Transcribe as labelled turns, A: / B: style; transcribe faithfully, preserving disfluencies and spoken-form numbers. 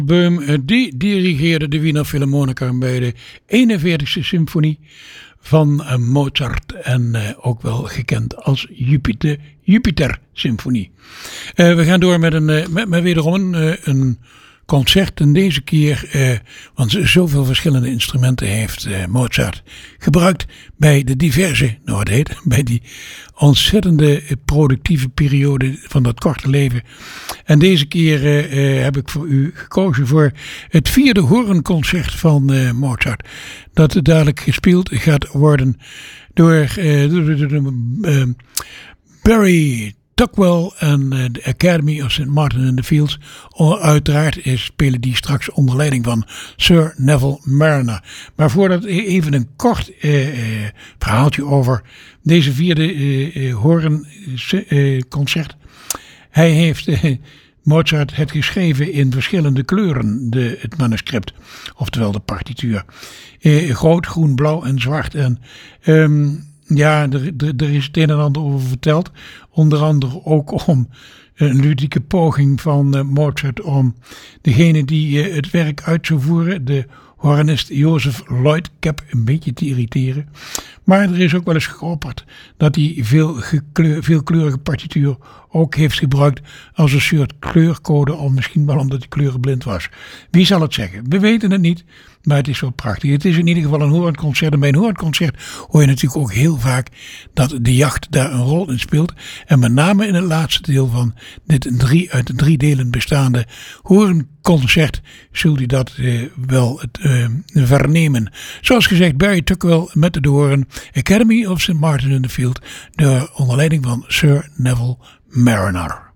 A: Böhm die dirigeerde de Wiener Philharmoniker bij de eenenveertigste symfonie van Mozart en uh, ook wel gekend als Jupiter, Jupiter Symfonie. Uh, we gaan door met, een, uh, met, met wederom een, uh, een concert en deze keer, uh, want zoveel verschillende instrumenten heeft uh, Mozart gebruikt bij de diverse, nou het heet, bij die ontzettende productieve periode van dat korte leven. En deze keer uh, uh, heb ik voor u gekozen voor het vierde hoornconcert van uh, Mozart. Dat dadelijk gespeeld gaat worden door, uh, door, door, door uh, Barry Tuckwell en uh, de Academy of Saint Martin in the Fields. Uiteraard spelen die straks onder leiding van Sir Neville Mariner. Maar voordat even een kort uh, uh, verhaaltje over deze vierde uh, uh, hoornconcert. Uh, Hij heeft uh, Mozart het geschreven in verschillende kleuren, de, het manuscript, oftewel de partituur. Uh, groot, groen, blauw en zwart. En um, ja, er, er, er is het een en ander over verteld. Onder andere ook om een ludieke poging van uh, Mozart om degene die uh, het werk uit zou voeren, de hoornist Joseph Lloyd-Cap, een beetje te irriteren. Maar er is ook wel eens geopperd dat hij veel gekleur, veelkleurige partituur ook heeft gebruikt als een soort kleurcode, of misschien wel omdat hij kleurenblind was. Wie zal het zeggen? We weten het niet, maar het is wel prachtig. Het is in ieder geval een hoornconcert. En bij een hoornconcert hoor je natuurlijk ook heel vaak dat de jacht daar een rol in speelt. En met name in het laatste deel van dit drie, uit de drie delen bestaande hoornconcert zult u dat uh, wel het, uh, vernemen. Zoals gezegd, Barry Tuckwell met de hoorn, Academy of Saint Martin in the Field, de onder leiding van Sir Neville Mariner.